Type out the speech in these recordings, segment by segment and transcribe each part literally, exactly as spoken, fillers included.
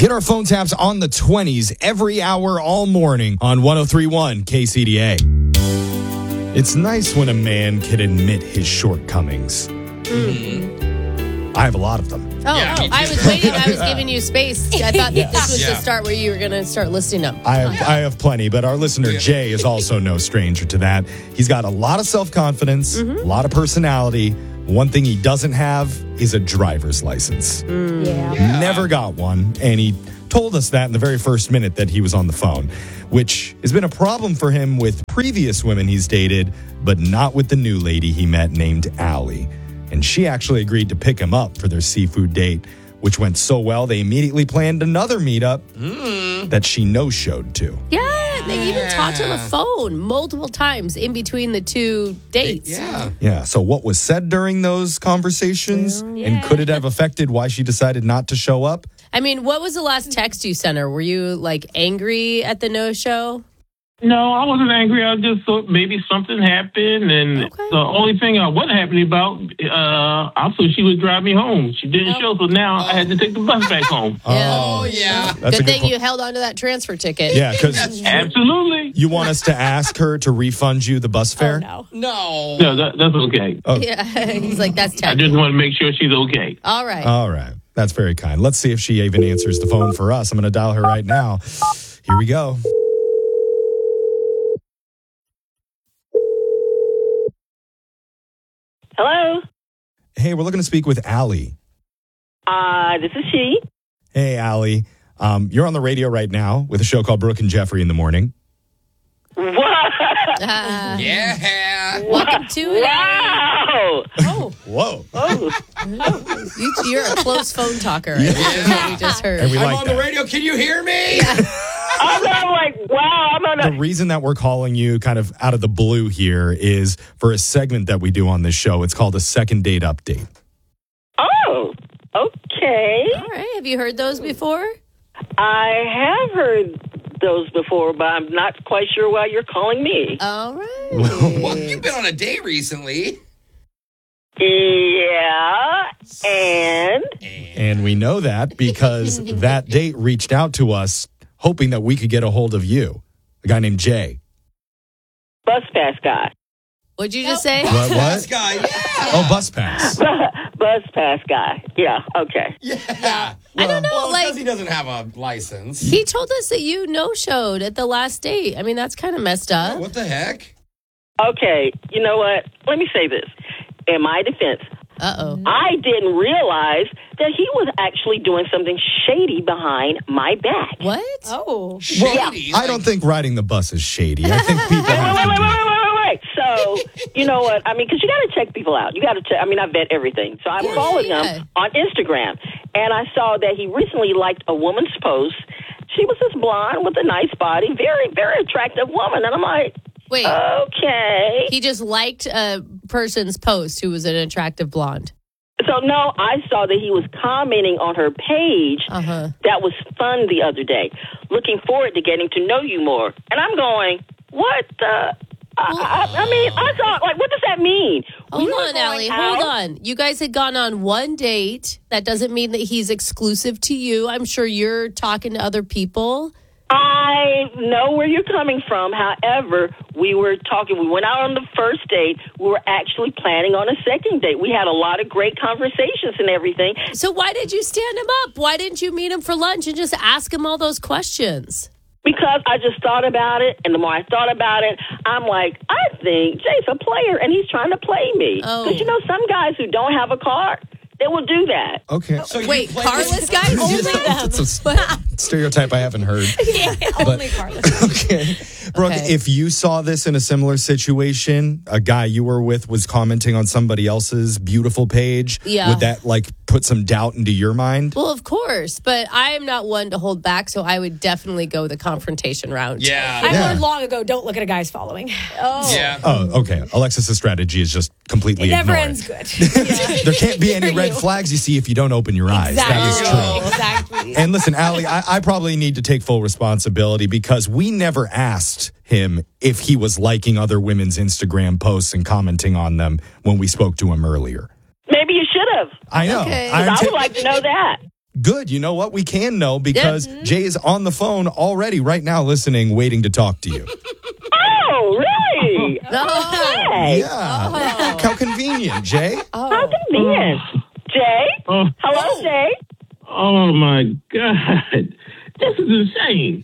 Get our phone taps on the twenties every hour all morning on one oh three point one K C D A. It's nice when a man can admit his shortcomings. Mm. I have a lot of them. Oh, Yeah, oh me I too. was waiting. I was giving you space. I thought that this was Yeah. the start where you were going to start listing them. I have, I have plenty, but our listener Yeah. Jay is also no stranger to that. He's got a lot of self-confidence, Mm-hmm. a lot of personality. One thing he doesn't have is a driver's license. Yeah. Yeah. Never got one, and he told us that in the very first minute that he was on the phone, which has been a problem for him with previous women he's dated, but not with the new lady he met named Allie. And she actually agreed to pick him up for their seafood date, which went so well they immediately planned another meetup that she no-showed to. Yeah, they even talked on the phone multiple times in between the two dates. Yeah. Yeah, so what was said during those conversations, and could it have affected why she decided not to show up? I mean, what was the last text you sent her? Were you like angry at the no-show? No, I wasn't angry. I just thought maybe something happened, and Okay. the only thing I wasn't happy about, uh, I thought she would drive me home. She didn't show, so now I had to take the bus back home. Oh, yeah. That's a Good good thing po- you held on to that transfer ticket. Yeah, because Absolutely. you want us to ask her to refund you the bus fare? Oh, no. No. No, that, that's okay. Yeah, he's like, that's I technical. just want to make sure she's okay. All right. All right. That's very kind. Let's see if she even answers the phone for us. I'm going to dial her right now. Here we go. Hello. Hey, we're looking to speak with Allie. Uh, this is she. Hey, Allie. Um, you're on the radio right now with a show called Brooke and Jeffrey in the Morning. What? Uh, Yeah. welcome to it. Wow. Oh, Whoa. Oh, you, you're a close phone talker. I think is what we just heard. And we I'm like on that. the radio. Can you hear me? I'm not like, wow. I'm on The a. reason that we're calling you kind of out of the blue here is for a segment that we do on this show. It's called a second date update. Oh, okay. All right. Have you heard those before? I have heard those before, but I'm not quite sure why you're calling me. All right. Well, you've been on a date recently. Yeah, and And we know that because that date reached out to us hoping that we could get a hold of you, a guy named Jay. bus pass guy. What'd you just say? What? This What? guy. Yeah. Oh, bus pass. Bus pass guy. Yeah, okay. Yeah. I don't know, Well, like- because he doesn't have a license. He told us that you no-showed at the last date. I mean, that's kind of messed up. What the heck? Okay, you know what? Let me say this. In my defense, Uh-oh. I didn't realize that he was actually doing something shady behind my back. What? Oh. Shady. I don't think riding the bus is shady. I think people Wait, have wait, to wait, do wait, wait, wait, wait, wait. So, you know what? I mean, because you got to check people out. You got to check. I mean, I vet everything. So I'm Yeah, following yeah. him on Instagram, and I saw that he recently liked a woman's post. She was this blonde with a nice body, very, very attractive woman. And I'm like, Wait. okay. He just liked a person's post who was an attractive blonde. So, no, I saw that he was commenting on her page. Uh-huh. That was fun the other day. Looking forward to getting to know you more. And I'm going, what the? I, I, I mean, I thought, like, what does that mean? Hold We were on, going Allie. out. Hold on. You guys had gone on one date. That doesn't mean that he's exclusive to you. I'm sure you're talking to other people. I know where you're coming from. However, we were talking, we went out on the first date. We were actually planning on a second date. We had a lot of great conversations and everything. So why did you stand him up? Why didn't you meet him for lunch and just ask him all those questions? Because I just thought about it, and the more I thought about it, I'm like, I think Jay's a player, and he's trying to play me. Oh. Because, you know, some guys who don't have a car, they will do that. Okay. So you Wait, played carless this- guys? Only them. That's a s- stereotype I haven't heard. Only Carlos. Okay. Brooke, Okay. if you saw this in a similar situation, a guy you were with was commenting on somebody else's beautiful page, Yeah. would that like put some doubt into your mind? Well, of course, but I am not one to hold back, so I would definitely go the confrontation route. Yeah. I Yeah. learned long ago, don't look at a guy's following. Oh. Yeah. Oh, okay. Alexis's strategy is just completely It never ignore ends it. good. There can't be any Hear red you. flags you see if you don't open your eyes. That is Exactly. true. Exactly. And listen, Allie, I, I probably need to take full responsibility because we never asked him if he was liking other women's Instagram posts and commenting on them when we spoke to him earlier. Maybe you should have. I know. Okay. I'm I ta- would like to know that. Good. You know what? We can know because Jay is on the phone already right now listening, waiting to talk to you. Oh, really? Oh. Hey. Yeah. How convenient, Jay. How convenient. Jay? Oh. Hello, Jay? Oh, my God. This is insane.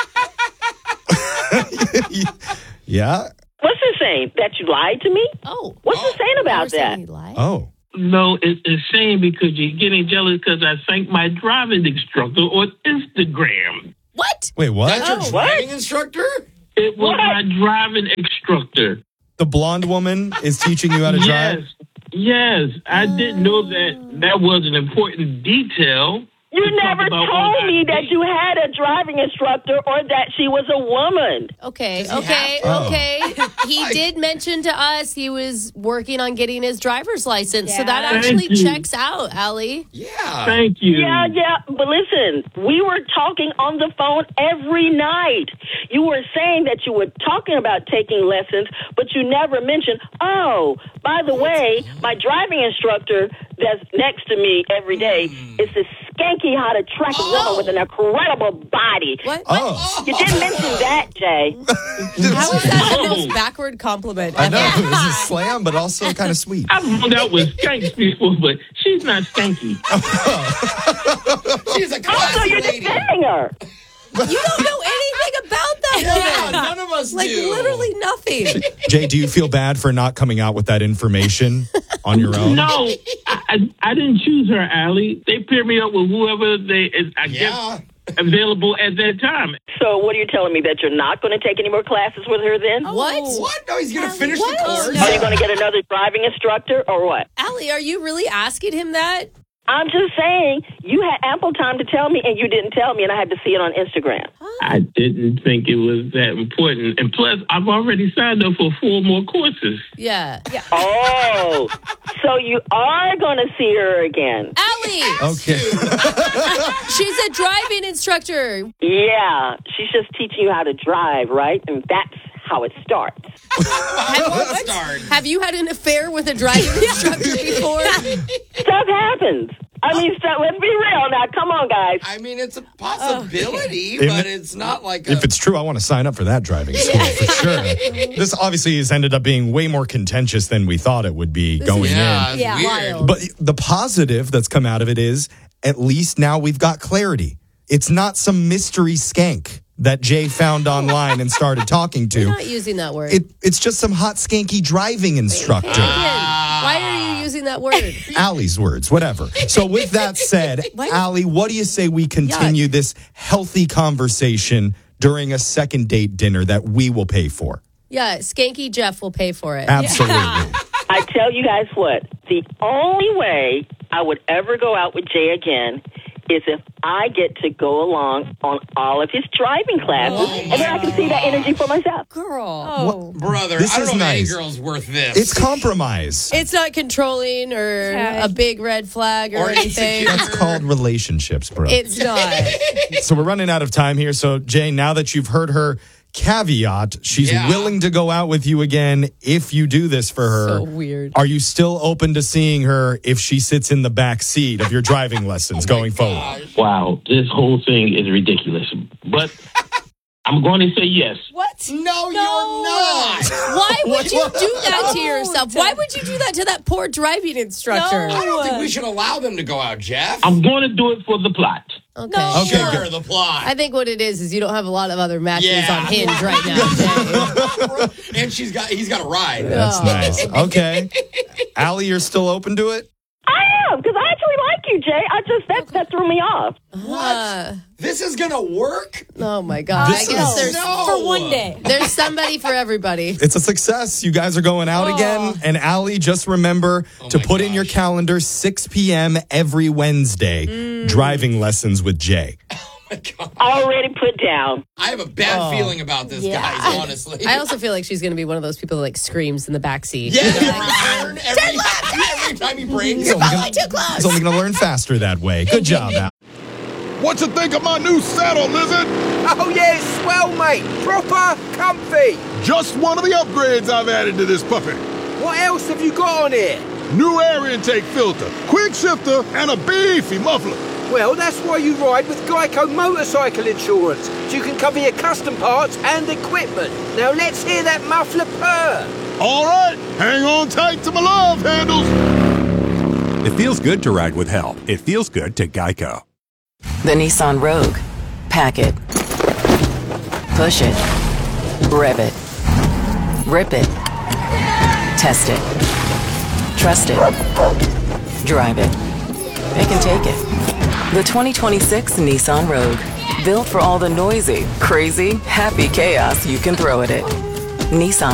Yeah. What's it saying? That you lied to me? Oh. What's it saying about Never that? said he lied. Oh. No, it's insane because you're getting jealous because I thanked my driving instructor on Instagram. What? Wait, what? That's your Oh, driving instructor? It was What? my driving instructor. The blonde woman is teaching you how to Yes. drive? Yes. I didn't know that that was an important detail. You to talk never about told on me our that date. you had a driving instructor or that she was a woman. Okay, Does he okay, have to? okay. He did mention to us he was working on getting his driver's license. So that Yeah. actually Thank you. checks out, Allie. Yeah. Thank you. Yeah, yeah. But listen, we were talking on the phone every night. You were saying that you were talking about taking lessons, but you never mentioned, oh, by the way, my driving instructor that's next to me every day is this skanky, hot, attractive woman with an incredible body. What? Oh. You didn't mention that, Jay. How is that the most backward compliment I ever? know. It was a slam, but also kind of sweet. I've hung out with skanks before, but she's not skanky. She's a Oh, so classy you're lady. defending her. You don't know anything about that Yeah, woman. none of us Like do. literally nothing. Jay, do you feel bad for not coming out with that information on your own? No, I, I, I didn't choose her, Allie. They paired me up with whoever they, is, I Yeah. guess, available at that time. So what are you telling me, that you're not going to take any more classes with her then? What? What? No, he's going to finish What? the course. Oh, Are you going to get another driving instructor or what? Allie, are you really asking him that? I'm just saying, you had ample time to tell me, and you didn't tell me, and I had to see it on Instagram. I didn't think it was that important. And plus, I've already signed up for four more courses. Yeah. Oh, so you are going to see her again? Allie, Okay. she's a driving instructor. Yeah, she's just teaching you how to drive, right? And that's how it starts. Let's start. Have you had an affair with a driving instructor before? Stuff happens. I mean, stuff, let's be real now. Come on, guys. I mean, it's a possibility, Okay. but it's not like a... If it's true, I want to sign up for that driving school for sure. This obviously has ended up being way more contentious than we thought it would be going yeah, in. it's Yeah. weird. Wild. But the positive that's come out of it is at least now we've got clarity. It's not some mystery skank that Jay found online and started talking You're to. not using that word. It, it's just some hot skanky driving instructor. Again, why are you using that word? Allie's words, whatever. So with that said, What? Allie, what do you say we continue this healthy conversation during a second date dinner that we will pay for? Yeah, Skanky Jeff will pay for it. Absolutely. I tell you guys what, the only way I would ever go out with Jay again is if I get to go along on all of his driving classes, Oh, and then I can see that energy for myself. Girl. Oh. Brother, This I don't is know if any nice. girl's worth this. It's compromise. It's not controlling or Yeah. a big red flag or, Or anything. insecure. That's called relationships, bro. It's not. So we're running out of time here. So, Jay, now that you've heard her caveat, she's Yeah. willing to go out with you again if you do this for her. So weird. Are you still open to seeing her if she sits in the back seat of your driving lessons going forward? Wow, this whole thing is ridiculous. But I'm going to say yes. What? No, you're not. Why would you do that to yourself? Why would you do that to that poor driving instructor? I don't think we should allow them to go out, Jeff. I'm going to do it for the plot. Okay. Okay, sure, good. the plot. I think what it is is you don't have a lot of other matches Yeah. on Hinge right now. Jay. and she's got he's got a ride. That's Oh. nice. Okay. Allie, you're still open to it? I am, because I actually like you, Jay. I just, that, that threw me off. Uh, This is gonna work? oh my god! This I guess is- there's No. For one day. there's somebody for everybody. It's a success. You guys are going out Oh. again. And Allie, just remember to my put in your gosh. calendar six p.m. every Wednesday, Mm. driving lessons with Jay. Already put down. I have a bad Oh. feeling about this, Yeah. guys, honestly. I also feel like she's going to be one of those people that like screams in the backseat. yeah, every turn, every, every time he breaks. He's only Probably gonna- too close. He's only going to learn faster that way. Good job, Al. What you think of my new saddle, Lizard? Oh yeah, it's swell, mate. Proper comfy. Just one of the upgrades I've added to this puppy. What else have you got on here? New air intake filter, quick shifter, and a beefy muffler. Well, that's why you ride with Geico Motorcycle Insurance, so you can cover your custom parts and equipment. Now let's hear that muffler purr. All right, hang on tight to my love handles. It feels good to ride with help. It feels good to Geico. The Nissan Rogue. Pack it. Push it. Rev it. Rip it. Test it. Trust it. Drive it. It can take it. The twenty twenty-six Nissan Rogue. Built for all the noisy, crazy, happy chaos you can throw at it. Nissan.